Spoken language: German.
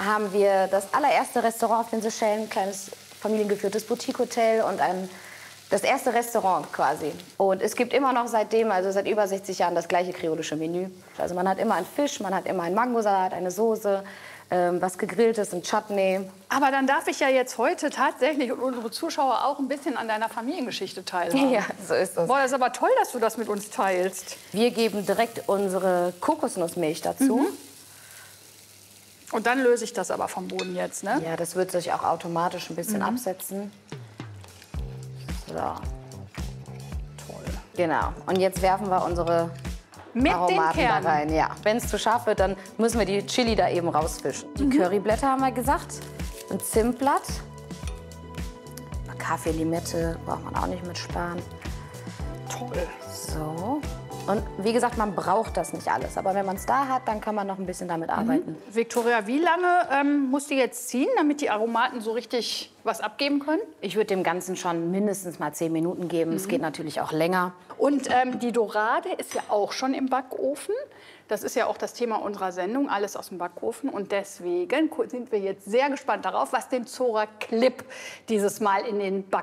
haben wir das allererste Restaurant auf den Seychellen, ein kleines familiengeführtes Boutique-Hotel und das erste Restaurant quasi. Und es gibt immer noch seitdem, also seit über 60 Jahren, das gleiche kreolische Menü. Also man hat immer einen Fisch, man hat immer einen Mangosalat, eine Soße, was Gegrilltes, ein Chutney. Aber dann darf ich ja jetzt heute tatsächlich und unsere Zuschauer auch ein bisschen an deiner Familiengeschichte teilhaben. Ja, so ist das. Boah, das ist aber toll, dass du das mit uns teilst. Wir geben direkt unsere Kokosnussmilch dazu. Und dann löse ich das aber vom Boden jetzt, ne? Ja, das wird sich auch automatisch ein bisschen absetzen. So. Toll. Genau. Und jetzt werfen wir unsere Mit den Aromaten da Kernen. rein. Ja. Wenn es zu scharf wird, dann müssen wir die Chili da eben rausfischen. Die Curryblätter haben wir gesagt. Ein Zimtblatt. Kaffee, Limette braucht man auch nicht mit sparen. Toll. So. Und wie gesagt, man braucht das nicht alles. Aber wenn man es da hat, dann kann man noch ein bisschen damit arbeiten. Viktoria, wie lange musst du jetzt ziehen, damit die Aromaten so richtig was abgeben können? Ich würde dem Ganzen schon mindestens mal 10 Minuten geben. Es geht natürlich auch länger. Und die Dorade ist ja auch schon im Backofen. Das ist ja auch das Thema unserer Sendung, alles aus dem Backofen. Und deswegen sind wir jetzt sehr gespannt darauf, was den Zora Clip dieses Mal in den Backofen